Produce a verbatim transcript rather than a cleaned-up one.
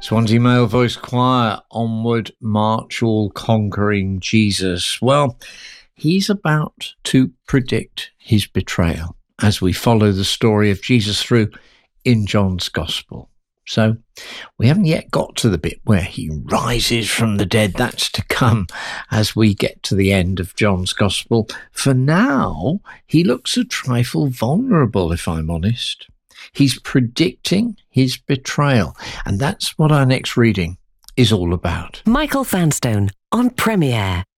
Swansea Male Voice Choir, Onward March All Conquering Jesus. Well, he's about to predict his betrayal as we follow the story of Jesus through in John's Gospel. So we haven't yet got to the bit where he rises from the dead. That's to come as we get to the end of John's Gospel. For now, he looks a trifle vulnerable, if I'm honest. He's predicting his betrayal, and that's what our next reading is all about. Michael Vanstone on Premiere.